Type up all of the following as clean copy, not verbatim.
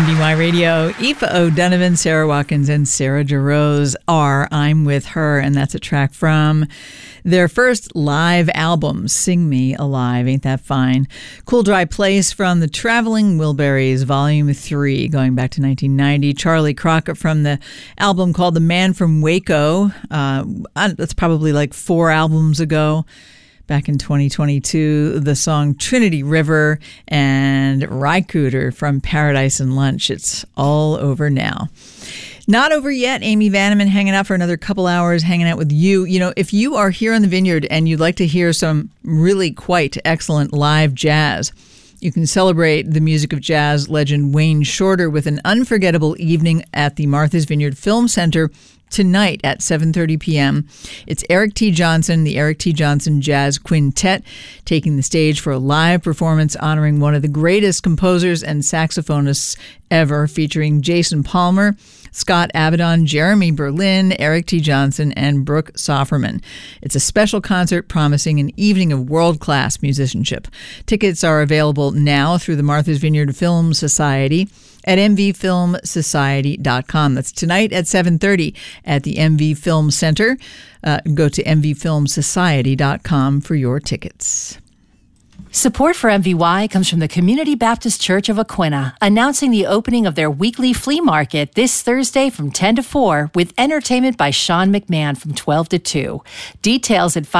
MBY Radio. Aoife O'Donovan, Sarah Watkins, and Sarah DeRose are I'm With Her, and that's a track from their first live album, Sing Me Alive, Ain't That Fine? Cool Dry Place from the Traveling Wilburys, Volume 3, going back to 1990. Charlie Crockett from the album called The Man from Waco. That's probably like 4 albums ago. Back in 2022, the song Trinity River, and Rycooter from Paradise and Lunch. It's all over now. Not over yet. Amy Vanneman hanging out for another couple hours, hanging out with you. You know, if you are here on the Vineyard and you'd like to hear some really quite excellent live jazz, you can celebrate the music of jazz legend Wayne Shorter with an unforgettable evening at the Martha's Vineyard Film Center tonight at 7:30 p.m. It's Eric T. Johnson, the Eric T. Johnson Jazz Quintet, taking the stage for a live performance honoring one of the greatest composers and saxophonists ever, featuring Jason Palmer, Scott Avedon, Jeremy Berlin, Eric T. Johnson, and Brooke Sofferman. It's a special concert promising an evening of world-class musicianship. Tickets are available now through the Martha's Vineyard Film Society at mvfilmsociety.com. That's tonight at 7:30 at the MV Film Center. Go to mvfilmsociety.com for your tickets. Support for MVY comes from the Community Baptist Church of Aquinnah, announcing the opening of their weekly flea market this Thursday from 10 to 4 with entertainment by Sean McMahon from 12 to 2. Details at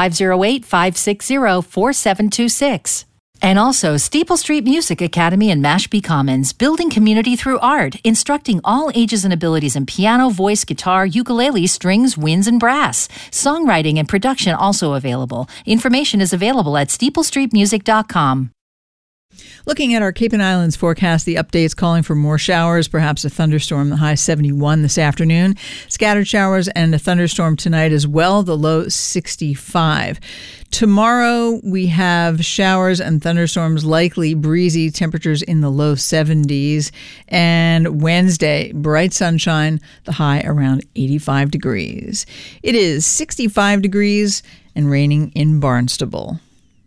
508-560-4726. And also Steeple Street Music Academy in Mashpee Commons, building community through art, instructing all ages and abilities in piano, voice, guitar, ukulele, strings, winds, and brass. Songwriting and production also available. Information is available at steeplestreetmusic.com. Looking at our Cape and Islands forecast, the updates calling for more showers, perhaps a thunderstorm, the high 71 this afternoon. Scattered showers and a thunderstorm tonight as well, the low 65. Tomorrow we have showers and thunderstorms, likely breezy, temperatures in the low 70s. And Wednesday, bright sunshine, the high around 85 degrees. It is 65 degrees and raining in Barnstable.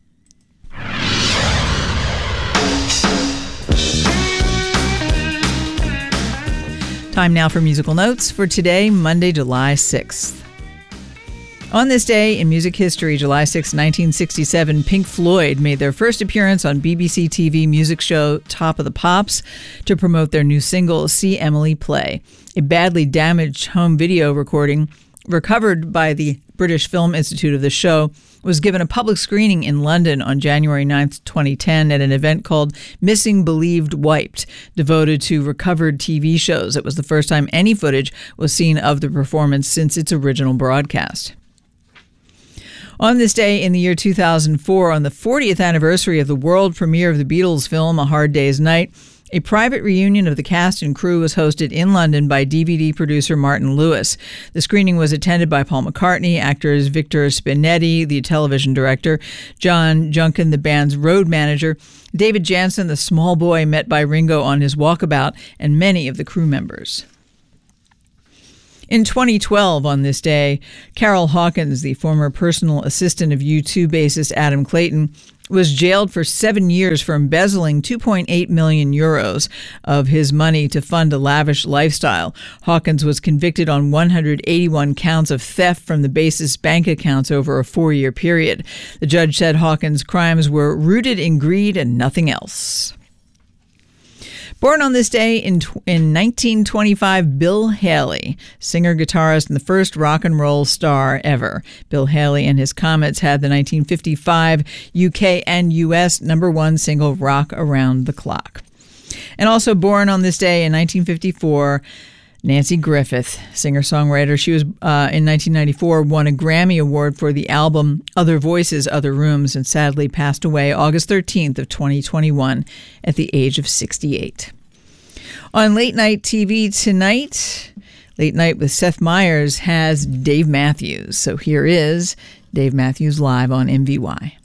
Time now for musical notes for today, Monday, July 6th. On this day in music history, July 6, 1967, Pink Floyd made their first appearance on BBC TV music show Top of the Pops to promote their new single, See Emily Play. A badly damaged home video recording recovered by the British Film Institute of the show was given a public screening in London on January 9th, 2010 at an event called Missing Believed Wiped, devoted to recovered TV shows. It was the first time any footage was seen of the performance since its original broadcast. On this day in the year 2004, on the 40th anniversary of the world premiere of the Beatles film A Hard Day's Night, a private reunion of the cast and crew was hosted in London by DVD producer Martin Lewis. The screening was attended by Paul McCartney, actors Victor Spinetti, the television director, John Junkin, the band's road manager, David Jansen, the small boy met by Ringo on his walkabout, and many of the crew members. In 2012, on this day, Carol Hawkins, the former personal assistant of U2 bassist Adam Clayton, was jailed for 7 years for embezzling 2.8 million euros of his money to fund a lavish lifestyle. Hawkins was convicted on 181 counts of theft from the bassist's bank accounts over a 4-year period. The judge said Hawkins' crimes were rooted in greed and nothing else. Born on this day in 1925, Bill Haley, singer-guitarist and the first rock and roll star ever. Bill Haley and his Comets had the 1955 UK and US #1 single Rock Around the Clock. And also born on this day in 1954, Nancy Griffith, singer-songwriter. She was, in 1994, won a Grammy Award for the album Other Voices, Other Rooms, and sadly passed away August 13th of 2021 at the age of 68. On Late Night TV tonight, Late Night with Seth Meyers has Dave Matthews. So here is Dave Matthews live on MVY.